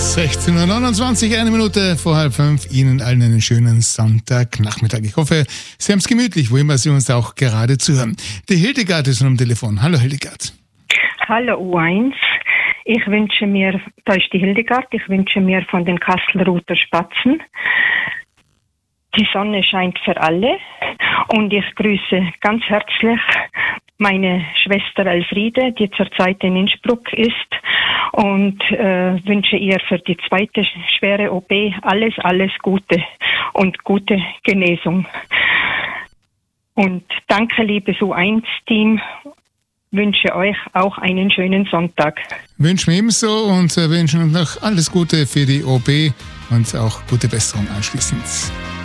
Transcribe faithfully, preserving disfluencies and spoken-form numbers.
sechzehn Uhr neunundzwanzig, eine Minute vor halb fünf. Ihnen allen einen schönen Sonntagnachmittag. Ich hoffe, Sie haben es gemütlich, wo immer Sie uns auch gerade zuhören. Die Hildegard ist am Telefon. Hallo Hildegard. Hallo U eins. Ich wünsche mir, da ist die Hildegard, ich wünsche mir von den Kastelruther Spatzen, die Sonne scheint für alle und ich grüße ganz herzlich meine Schwester Elfriede, die zurzeit in Innsbruck ist und äh, wünsche ihr für die zweite schwere O P alles, alles Gute und gute Genesung. Und danke, liebes U eins Team. Wünsche euch auch einen schönen Sonntag. Wünschen wir ebenso und wünschen noch alles Gute für die O P und auch gute Besserung anschließend.